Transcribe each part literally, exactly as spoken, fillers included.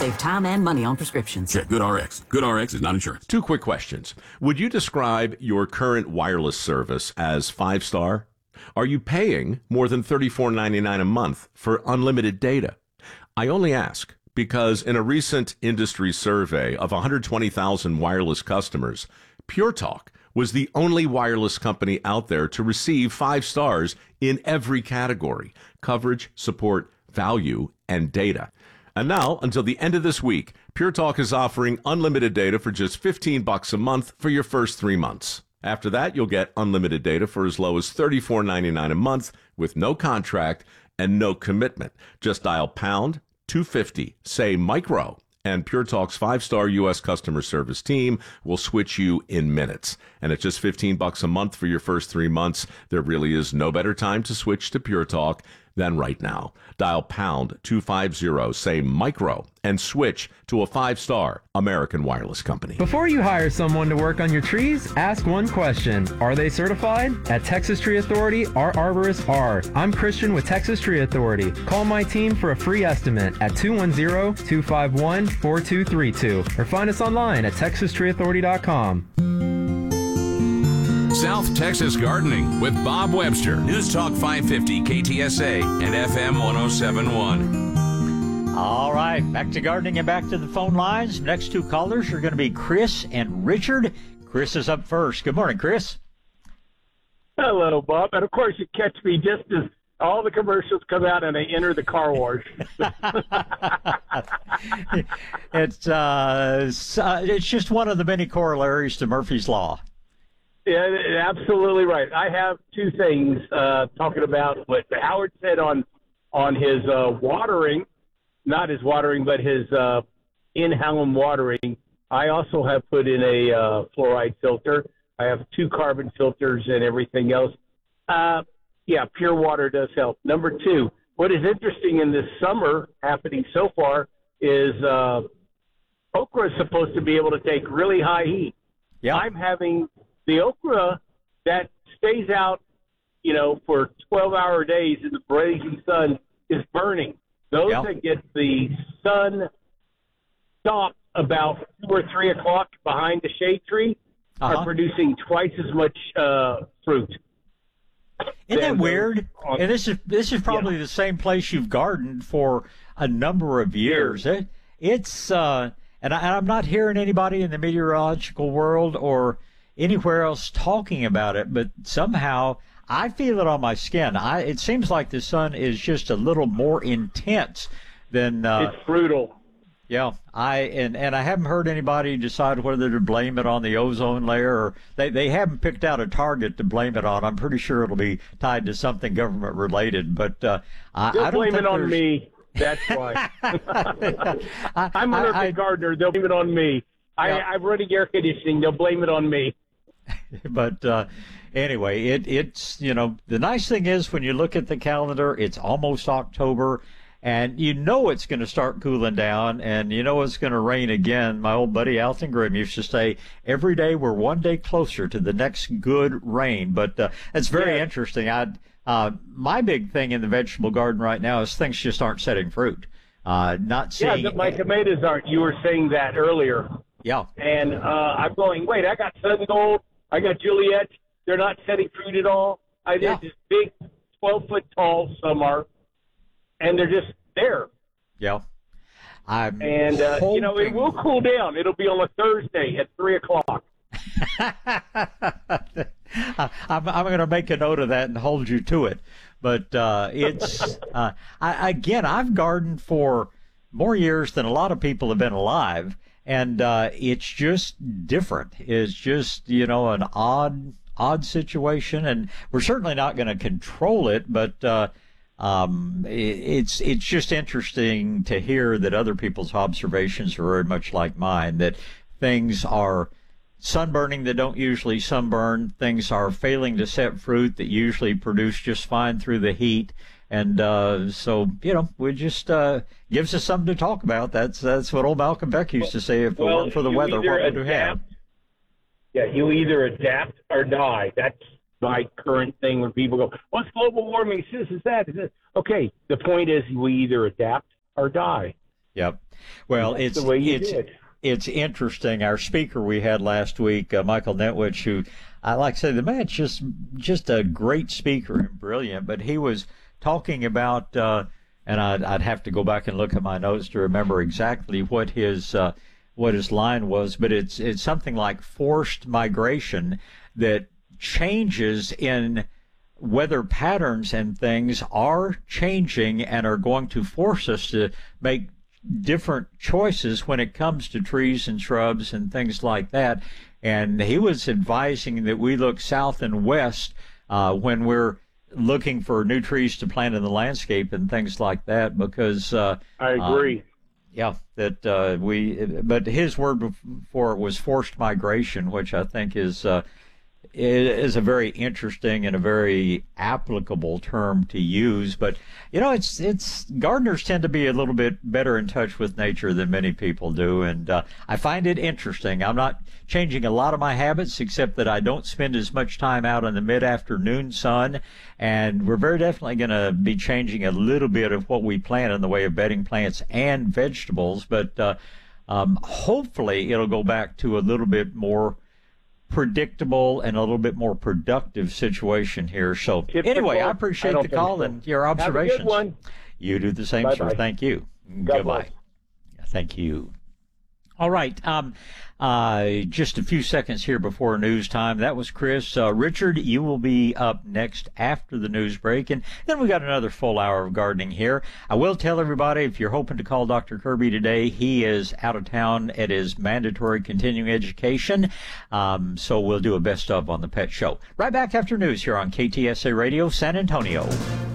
Save time and money on prescriptions. Check GoodRx. GoodRx is not insurance. Two quick questions. Would you describe your current wireless service as five-star? Are you paying more than thirty-four ninety-nine a month for unlimited data? I only ask because in a recent industry survey of one hundred twenty thousand wireless customers, Pure Talk was the only wireless company out there to receive five stars in every category: coverage, support, value, and data. And now, until the end of this week, Pure Talk is offering unlimited data for just fifteen bucks a month for your first three months. After that, you'll get unlimited data for as low as thirty-four ninety-nine a month with no contract and no commitment. Just dial pound two fifty, say micro, and Pure Talk's five-star U S customer service team will switch you in minutes. And at just fifteen bucks a month for your first three months, there really is no better time to switch to Pure Talk than right now. Dial pound two fifty, say micro, and switch to a five-star American wireless company. Before you hire someone to work on your trees, ask one question. Are they certified? At Texas Tree Authority, our arborists are. I'm Christian with Texas Tree Authority. Call my team for a free estimate at two one zero, two five one, four two three two or find us online at texas tree authority dot com. South Texas Gardening with Bob Webster. News Talk five fifty K T S A and F M one oh seven point one. All right, back to gardening and back to the phone lines. Next two callers are going to be Chris and Richard. Chris is up first. Good morning, Chris. Hello, Bob. And, of course, you catch me just as all the commercials come out and I enter the car wash. it's, uh, it's just one of the many corollaries to Murphy's Law. Yeah, absolutely right. I have two things uh, talking about what Howard said on on his uh, watering, not his watering, but his uh, in-house watering. I also have put in a uh, fluoride filter. I have two carbon filters and everything else. Uh, yeah, pure water does help. Number two, what is interesting in this summer happening so far is uh, okra is supposed to be able to take really high heat. Yeah. I'm having the okra that stays out, you know, for twelve-hour days in the blazing sun is burning. Those yeah. that get the sun stopped about two or three o'clock behind the shade tree uh-huh. are producing twice as much uh, fruit. Isn't that weird? On, and this is this is probably yeah. the same place you've gardened for a number of years. It, it's uh, and, I, and I'm not hearing anybody in the meteorological world or anywhere else talking about it, but somehow I feel it on my skin. I it seems like the sun is just a little more intense than uh, it's brutal. Yeah, I and, and I haven't heard anybody decide whether to blame it on the ozone layer, or they, they haven't picked out a target to blame it on. I'm pretty sure it'll be tied to something government related, but uh, I, They'll I don't blame think it on there's... me. That's why. I, I'm an urban I, gardener. They'll blame it on me. I, yeah. I'm running air conditioning. They'll blame it on me. But uh, anyway, it it's, you know, the nice thing is when you look at the calendar, it's almost October, and you know it's going to start cooling down, and you know it's going to rain again. My old buddy Alton Grimm used to say, every day we're one day closer to the next good rain. But uh, it's very yeah. interesting. I uh, my big thing in the vegetable garden right now is things just aren't setting fruit. Uh, not seeing. Yeah, my tomatoes aren't. You were saying that earlier. Yeah. And uh, I'm going, wait, I got Sun Gold, I got Juliet. They're not setting fruit at all. I did yeah. this big twelve foot tall, some are, and they're just there. Yeah. I'm and, uh, you know, it will cool down. It'll be on a Thursday at three o'clock. I'm, I'm going to make a note of that and hold you to it. But uh, it's, uh, I, again, I've gardened for more years than a lot of people have been alive. And uh, it's just different. It's just, you know, an odd, odd situation, and we're certainly not going to control it. But uh, um, it, it's it's just interesting to hear that other people's observations are very much like mine. That things are sunburning that don't usually sunburn. Things are failing to set fruit that usually produce just fine through the heat. And uh, so, you know, we just uh, gives us something to talk about. That's that's what old Malcolm Beck used to say. If it well, weren't for the weather, what would we have? Yeah, you either adapt or die. That's my current thing when people go, what's global warming? This is that. Is this. Okay, the point is we either adapt or die. Yep. Well, That's it's the way you it's do it. it's interesting. Our speaker we had last week, uh, Michael Netwich, who I like to say the man's just just a great speaker and brilliant. But he was talking about, uh, and I'd, I'd have to go back and look at my notes to remember exactly what his uh, what his line was. But it's it's something like forced migration, that changes in weather patterns and things are changing and are going to force us to make different choices when it comes to trees and shrubs and things like that. And he was advising that we look south and west uh, when we're looking for new trees to plant in the landscape and things like that, because uh, I agree. Uh, yeah, that uh, we. But his word before it was forced migration, which I think is. Uh, is a very interesting and a very applicable term to use. But, you know, it's it's gardeners tend to be a little bit better in touch with nature than many people do. And uh, I find it interesting. I'm not changing a lot of my habits, except that I don't spend as much time out in the mid-afternoon sun. And we're very definitely going to be changing a little bit of what we plant in the way of bedding plants and vegetables. But uh, um, hopefully it'll go back to a little bit more predictable and a little bit more productive situation here. So Typical. anyway, I appreciate I the call so. and your Have a observations. good one. You do the same, Bye-bye. sir. Thank you. God Goodbye. bless. Thank you. All right. Um, uh, just a few seconds here before news time. That was Chris. Uh, Richard, you will be up next after the news break. And then we got another full hour of gardening here. I will tell everybody, if you're hoping to call Doctor Kirby today, he is out of town at his mandatory continuing education. Um, so we'll do a best of on the Pet Show. Right back after news here on K T S A Radio San Antonio.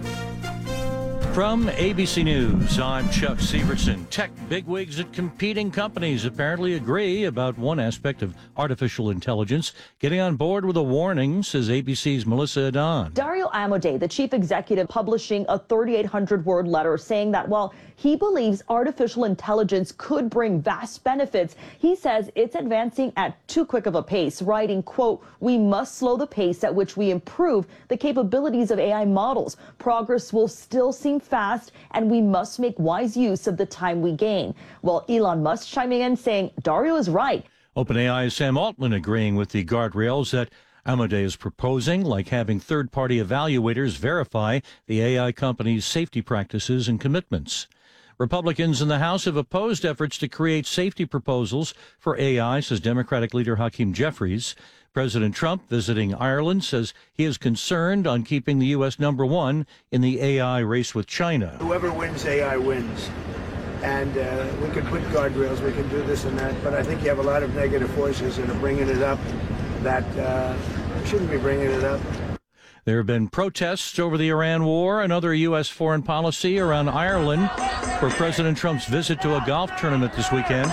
From A B C News, I'm Chuck Severson. Tech bigwigs at competing companies apparently agree about one aspect of artificial intelligence getting on board with a warning, says A B C's Melissa Adon. Dario Amodei, the chief executive, publishing a thirty-eight hundred word letter saying that while he believes artificial intelligence could bring vast benefits, he says it's advancing at too quick of a pace, writing, quote, "We must slow the pace at which we improve the capabilities of A I models. Progress will still seem fast, and we must make wise use of the time we gain." Well, Elon Musk chiming in saying Dario is right. OpenAI's Sam Altman agreeing with the guardrails that Amodei is proposing, like having third-party evaluators verify the A I company's safety practices and commitments. Republicans in the House have opposed efforts to create safety proposals for A I, says Democratic leader Hakeem Jeffries. President Trump, visiting Ireland, says he is concerned on keeping the U S number one in the A I race with China. Whoever wins, A I wins. And uh, we can put guardrails, we can do this and that, but I think you have a lot of negative forces that are bringing it up that uh, shouldn't be bringing it up. There have been protests over the Iran war and other U S foreign policy around Ireland for President Trump's visit to a golf tournament this weekend.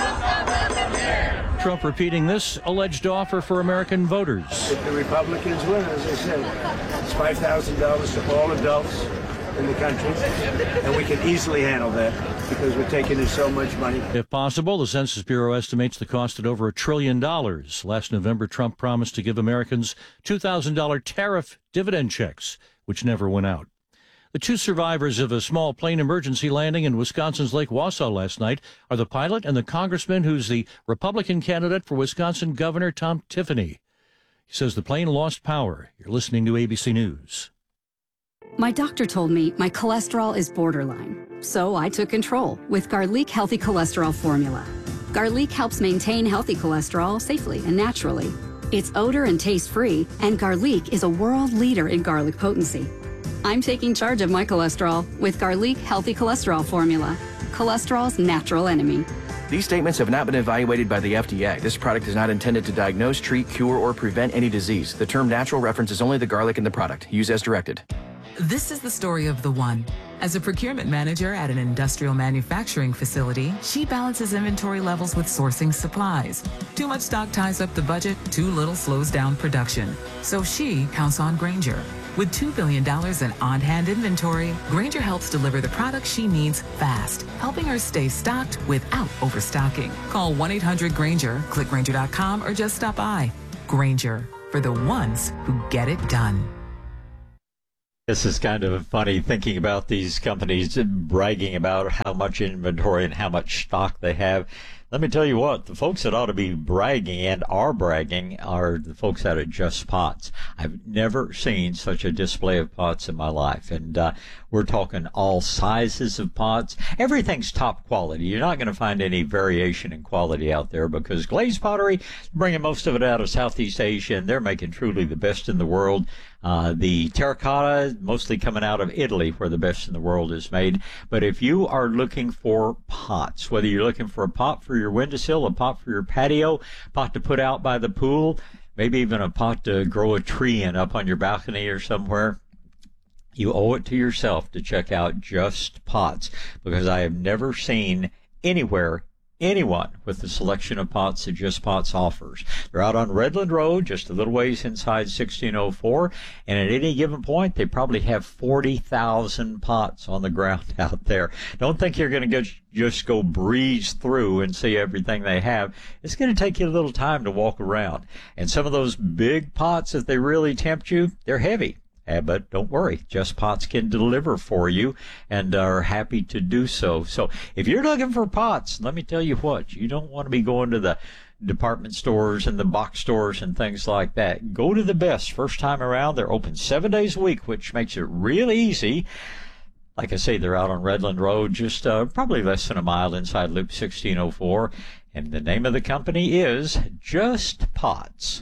Trump repeating this alleged offer for American voters. If the Republicans win, as I said, it's five thousand dollars to all adults in the country, and we can easily handle that because we're taking in so much money. If possible, the Census Bureau estimates the cost at over a trillion dollars. Last November, Trump promised to give Americans two thousand dollars tariff dividend checks, which never went out. The two survivors of a small plane emergency landing in Wisconsin's Lake Wausau last night are the pilot and the congressman who's the Republican candidate for Wisconsin Governor, Tom Tiffany. He says the plane lost power. You're listening to A B C News. My doctor told me my cholesterol is borderline, so I took control with Garlic Healthy Cholesterol Formula. Garlic helps maintain healthy cholesterol safely and naturally. It's odor and taste-free, and Garlic is a world leader in garlic potency. I'm taking charge of my cholesterol with Garlic Healthy Cholesterol Formula, cholesterol's natural enemy. These statements have not been evaluated by the F D A. This product is not intended to diagnose, treat, cure, or prevent any disease. The term natural references only the garlic in the product. Use as directed. This is the story of the one. As a procurement manager at an industrial manufacturing facility, she balances inventory levels with sourcing supplies. Too much stock ties up the budget, too little slows down production. So she counts on Grainger. With two billion dollars in on-hand inventory, Grainger helps deliver the products she needs fast, helping her stay stocked without overstocking. Call one eight hundred Grainger, click Grainger dot com, or just stop by. Grainger, for the ones who get it done. This is kind of funny thinking about these companies bragging about how much inventory and how much stock they have. Let me tell you what, the folks that ought to be bragging and are bragging are the folks out at Just Pots. I've never seen such a display of pots in my life. And uh, we're talking all sizes of pots. Everything's top quality. You're not going to find any variation in quality out there because Glazed Pottery, bringing most of it out of Southeast Asia, and they're making truly the best in the world. Uh, the terracotta, mostly coming out of Italy, where the best in the world is made. But if you are looking for pots, whether you're looking for a pot for your windowsill, a pot for your patio, pot to put out by the pool, maybe even a pot to grow a tree in up on your balcony or somewhere, you owe it to yourself to check out Just Pots, because I have never seen anywhere anyone with the selection of pots that Just Pots offers. They're out on Redland Road, just a little ways inside sixteen oh four, and at any given point, they probably have forty thousand pots on the ground out there. Don't think you're going to just go breeze through and see everything they have. It's going to take you a little time to walk around. And some of those big pots, if they really tempt you, they're heavy. Uh, but don't worry, Just Pots can deliver for you and are happy to do so. So if you're looking for pots, let me tell you what, you don't want to be going to the department stores and the box stores and things like that. Go to the best first time around. They're open seven days a week, which makes it real easy. Like I say, they're out on Redland Road, just uh, probably less than a mile inside Loop sixteen oh four. And the name of the company is Just Pots.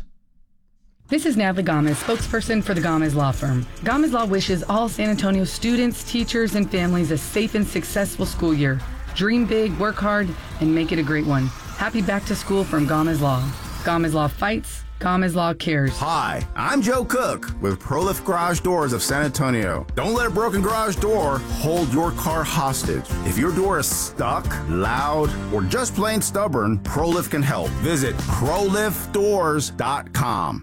This is Natalie Gomez, spokesperson for the Gomez Law Firm. Gomez Law wishes all San Antonio students, teachers, and families a safe and successful school year. Dream big, work hard, and make it a great one. Happy back to school from Gomez Law. Gomez Law fights, Gomez Law cares. Hi, I'm Joe Cook with ProLift Garage Doors of San Antonio. Don't let a broken garage door hold your car hostage. If your door is stuck, loud, or just plain stubborn, ProLift can help. Visit pro lift doors dot com.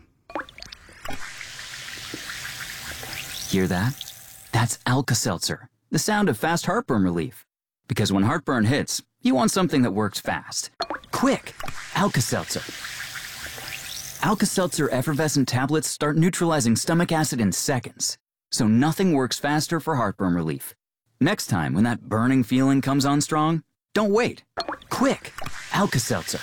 Hear that? That's Alka-Seltzer, the sound of fast heartburn relief. Because when heartburn hits, you want something that works fast. Quick! Alka-Seltzer. Alka-Seltzer effervescent tablets start neutralizing stomach acid in seconds, so nothing works faster for heartburn relief. Next time when that burning feeling comes on strong, don't wait. Quick! Alka-Seltzer.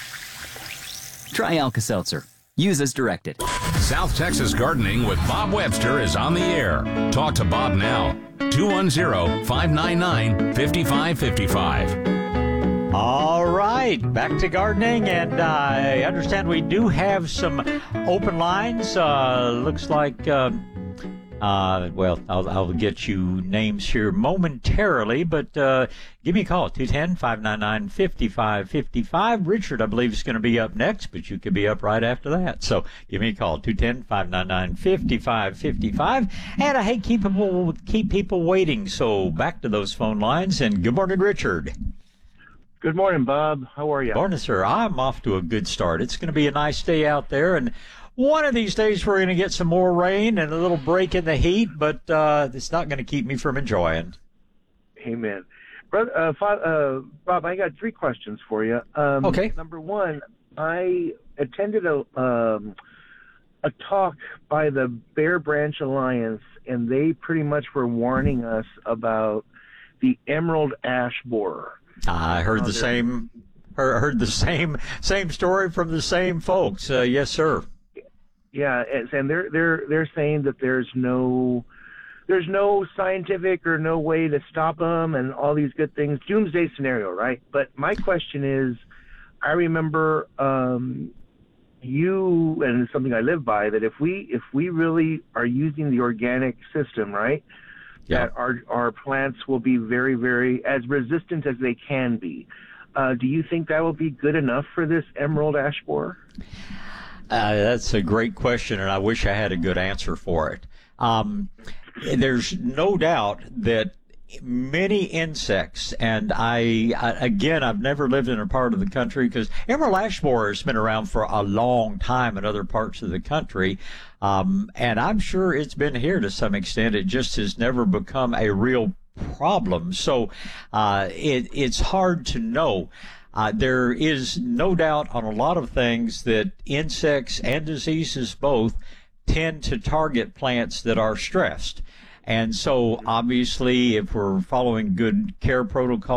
Try Alka-Seltzer. Use as directed. South Texas Gardening with Bob Webster is on the air. Talk to Bob now. two one zero, five nine nine, five five five five. All right, back to gardening, and uh, I understand we do have some open lines. Uh, looks like, uh, uh, well, I'll, I'll get you names here momentarily, but uh, give me a call, two one zero, five nine nine, five five five five. Richard, I believe, is going to be up next, but you could be up right after that. So give me a call, two one zero, five nine nine, five five five five. And I hate keep people, keep people waiting, so back to those phone lines. And good morning, Richard. Good morning, Bob. How are you? Morning, sir. I'm off to a good start. It's going to be a nice day out there, and one of these days we're going to get some more rain and a little break in the heat, but uh, it's not going to keep me from enjoying. Amen. Brother, uh, fa- uh, Bob, I got three questions for you. Um, okay. Number one, I attended a um, a talk by the Bear Branch Alliance, and they pretty much were warning us about the emerald ash borer. I heard the same. Heard, heard the same same story from the same folks. Uh, yes, sir. Yeah, and they're they're they're saying that there's no there's no scientific or no way to stop them and all these good things. Doomsday scenario, right? But my question is, I remember um, you, and it's something I live by, that if we if we really are using the organic system, right, yeah. that our our plants will be very, very as resistant as they can be. Uh, do you think that will be good enough for this emerald ash borer? Uh, that's a great question, and I wish I had a good answer for it. Um, there's no doubt that many insects, and I, I, again, I've never lived in a part of the country, because emerald ash borer has been around for a long time in other parts of the country, um, and I'm sure it's been here to some extent. It just has never become a real problem. So uh, it, it's hard to know. Uh, there is no doubt on a lot of things that insects and diseases both tend to target plants that are stressed. And so, obviously, if we're following good care protocol,